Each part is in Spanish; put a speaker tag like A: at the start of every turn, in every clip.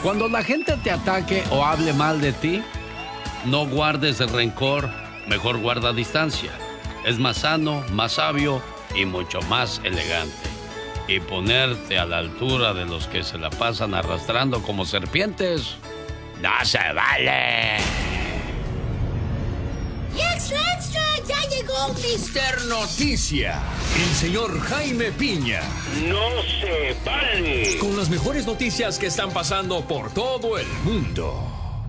A: Cuando la gente te ataque o hable mal de ti, no guardes el rencor, mejor guarda distancia. Es más sano, más sabio y mucho más elegante. Y ponerte a la altura de los que se la pasan arrastrando como serpientes, no se vale.
B: ¡Extra, extra! ¡Ya llegó Mr.
C: Noticia! El señor Jaime Piña.
D: ¡No se vale!
C: Con las mejores noticias que están pasando por todo el mundo.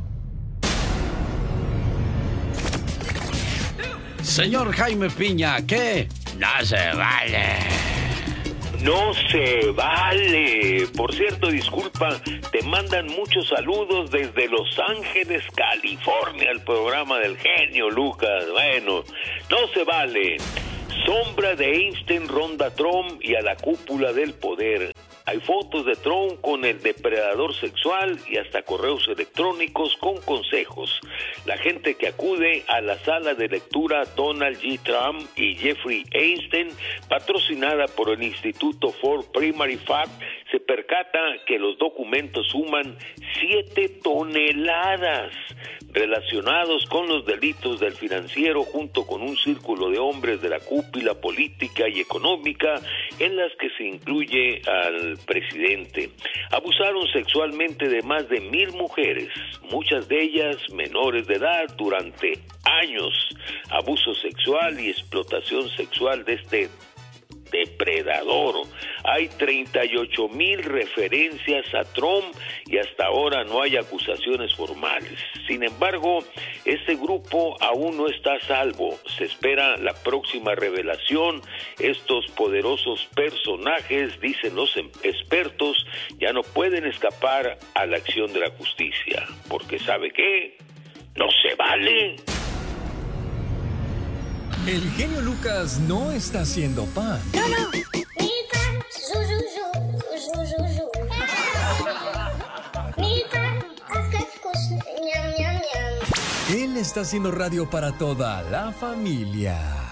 A: Señor Jaime Piña, ¿qué? No se vale.
D: No se vale. Por cierto, disculpa, te mandan muchos saludos desde Los Ángeles, California, al programa del genio Lucas. Bueno, no se vale. Sombra de Einstein ronda Trump y a la cúpula del poder. Hay fotos de Trump con el depredador sexual y hasta correos electrónicos con consejos. La gente que acude a la sala de lectura Donald J. Trump y Jeffrey Einstein, patrocinada por el Instituto for Primary Fact, se percata que los documentos suman 7 toneladas relacionados con los delitos del financiero, junto con un círculo de hombres de la cúpula política y económica, en las que se incluye al presidente. Abusaron sexualmente de más de 1,000 mujeres, muchas de ellas menores de edad, durante años. Abuso sexual y explotación sexual de este depredador. Hay 38,000 referencias a Trump y hasta ahora no hay acusaciones formales. Sin embargo, este grupo aún no está a salvo. Se espera la próxima revelación. Estos poderosos personajes, dicen los expertos, ya no pueden escapar a la acción de la justicia. Porque ¿sabe qué? No se vale.
C: El genio Lucas no está haciendo pan.
B: No.
C: Él está haciendo radio para toda la familia.